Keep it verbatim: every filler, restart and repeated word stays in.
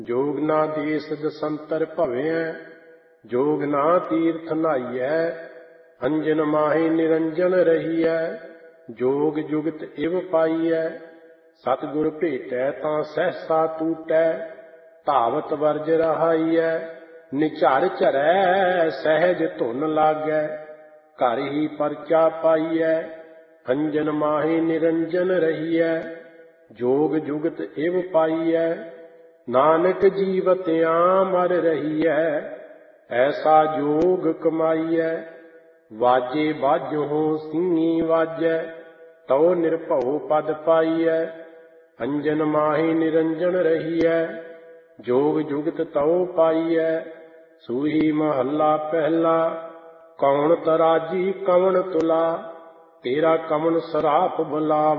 जोग ना देस दसंतर भवें, जोग ना तीर्थ नहाइयै, अंजन माहि निरंजन रहियै, जोग जुगत इव पाइयै। सतगुर भेटै तां सहसा टूटै, धावत वर्ज रहाइयै। निझर झरै सहज धुन लागै, घर ही परचा पाइयै। अंजन माहि निरंजन रहियै, जोग जुगत इव पाइयै। नानक जीवत्यां मर रहियै, ऐसा जोग कमाइयै। वाजे बाजहुँ सिंही वाजै, तौ निरभउ पद पाइयै। अंजन माहि निरंजन रहियै, जोग जुगत तौ पाइयै। सूही महला पहला, कौन तराजी कवन तुला, तेरा कवन सराप बुलावा।